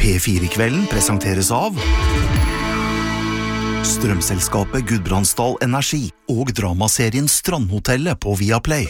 P4-kvelden presenteres av Strømselskapet Gudbrandsdal Energi og dramaserien Strandhotellet på Viaplay.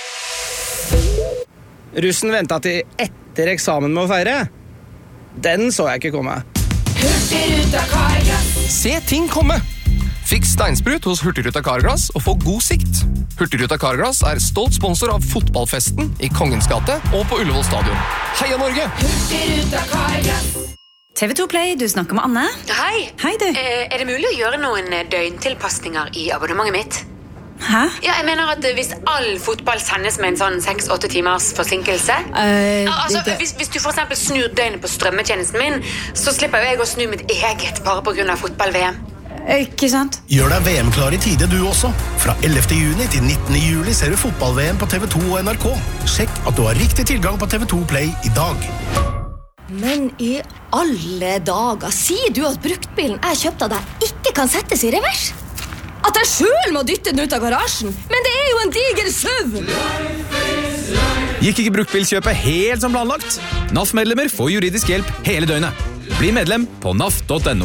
Russen ventet til etter eksamen med å feire. Den så jeg ikke komme. Hurtigruta Carglass. Se ting komme! Fiks steinsprut hos Hurtigruta Carglass og få god sikt. Hurtigruta Carglass stolt sponsor av fotballfesten i Kongens gate og på Ullevål stadion. Heia Norge! Hurtigruta Carglass. TV2 Play, du snakker med Anne. Hei. Hei du. Det mulig å gjøre noen døgntilpasninger i abonnementet mitt? Hæ? Ja, jeg mener at hvis all fotball sendes med en sånn 6-8 timers forsinkelse hvis du for eksempel snur døgnet på strømmetjenesten min, så slipper jeg å snu mitt eget bare på grunn av fotball-VM. Ikke sant? Gjør deg VM-klar i tide du også. Fra 11. juni til 19. juli ser du fotball-VM på TV2 og NRK. Sjekk at du har riktig tilgang på TV2 Play i dag. Men i alle dager, sier du at bruktbilen jeg kjøpte av deg ikke kan settes i revers? At jeg selv må dytte den ut av garasjen? Men det jo en diger SUV! Gikk ikke bruktbilkjøpet helt som planlagt? NAF-medlemmer får juridisk hjelp hele døgnet. Bli medlem på naf.no.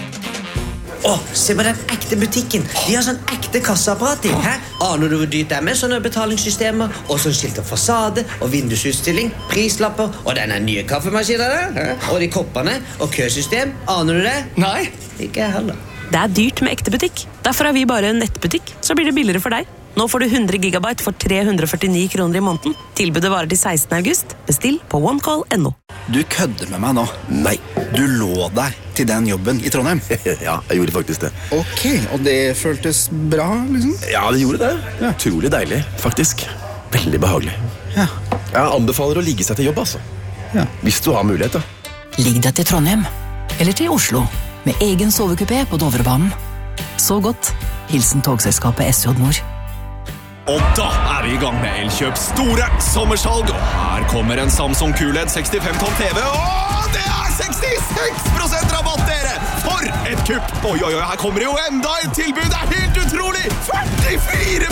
Se på den ekte butikken. De har sånn ekte kasseapparat til. Aner du hvor dyrt det med sånne betalingssystemer? Og sånn skilt av fasade og vindusutstilling, prislapper og denne nye kaffemaskinen der. Og de koppene og køsystem. Aner du det? Nei. Ikke jeg heller. Det dyrt med ekte butikk. Derfor vi bare en nettbutikk, så blir det billigere for deg. Nå får du 100 gigabyte for 349 kroner i måneden. Tilbudet varer til 16. august. Bestill på onecall.no. Du kødder med meg nå. Nei. Du lå der til den jobben i Trondheim. Ja, jeg gjorde faktisk det. Ok, og det føltes bra, liksom? Ja, det gjorde det. Ja. Utrolig deilig, faktisk. Veldig behagelig. Ja. Jeg anbefaler å ligge seg til jobb, altså. Ja. Hvis du har mulighet, da. Ligg deg til Trondheim, eller til Oslo, med egen sovekupé på Dovrebanen. Så godt. Hilsen togselskapet SJ Nord. Og da vi i gang med Elkjøps store sommersalg. Og her kommer en Samsung QLED 65 tom TV. Og det 66% rabatt, dere! For et kupp! Oi, her kommer det jo enda et tilbud. Det helt utrolig!